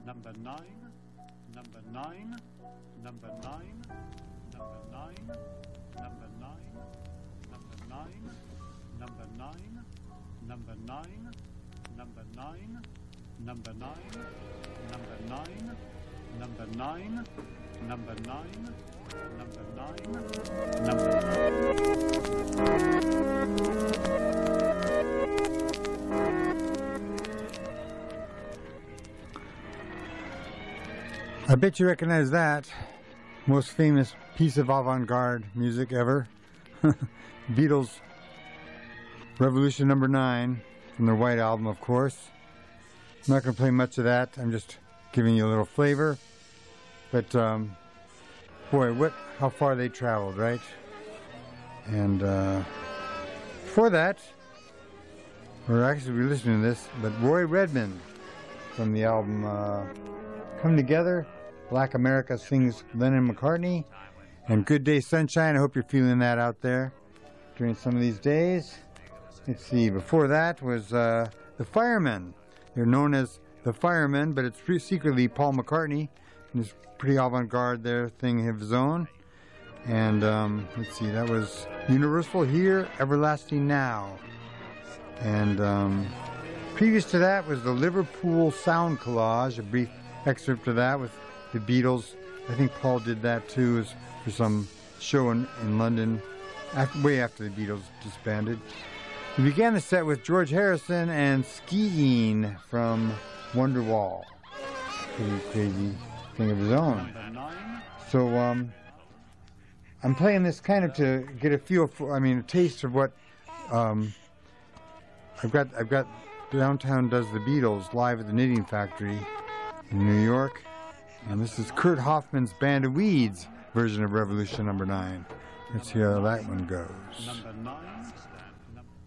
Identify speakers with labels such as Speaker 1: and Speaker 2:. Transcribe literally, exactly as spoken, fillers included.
Speaker 1: number nine, number nine, number nine, number nine, number nine, number nine, number nine, number nine, number nine, number nine, number nine, number nine, number nine, number nine, number I bet you recognize that. Most famous piece of avant-garde music ever. Beatles Revolution number nine from their White Album, of course. I'm not going to play much of that. I'm just giving you a little flavor. But, um, boy, what, how far they traveled, right? And uh, before that, or actually we're listening to this, but Roy Redmond from the album uh, Come Together. Black America sings Lennon McCartney. And Good Day Sunshine. I hope you're feeling that out there during some of these days. Let's see, before that was uh, the Firemen. They're known as the Firemen, but it's pretty secretly Paul McCartney. And it's pretty avant-garde their thing of his own. And um, let's see, that was Universal Here, Everlasting Now. And um, previous to that was the Liverpool Sound Collage, a brief excerpt of that with the Beatles. I think Paul did that too, as for some show in, in London, after, way after the Beatles disbanded. We began the set with George Harrison and Skiing from Wonderwall. Pretty crazy thing of his own. So um, I'm playing this kind of to get a feel for, I mean, a taste of what um, I've got. I've got Downtown Does the Beatles live at the Knitting Factory in New York, and this is Kurt Hoffman's Band of Weeds version of Revolution number nine. Let's see how that one goes. Number nine.